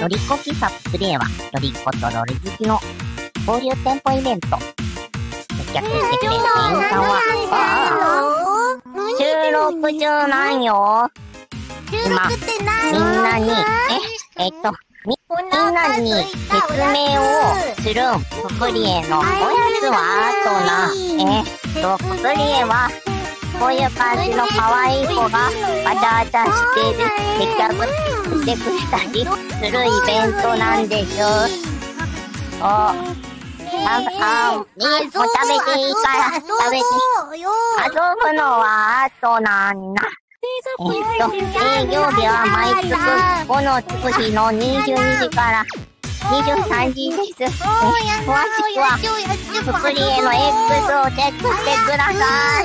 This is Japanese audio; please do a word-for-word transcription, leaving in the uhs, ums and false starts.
ロリコ喫茶プレイは、ロリコとロリ好きの交流店舗イベント。接客してくれる店員さんは、ああ、収録中なんよ。今、みんなに、え、えっと、み、みんなに説明をするププリエのおやつはあとな、えっと、ププリエは、こういう感じの可愛い子がわちゃわちゃしてる接客してくれたりするイベントなんでしょ。そう。あ、あ、もう食べていいから食べて。遊ぶのはあとなんだ。えっと、営業日は毎月ごのつく日のにじゅうにじからにじゅうさんじです。え、詳しくはププリエの X をチェックしてください。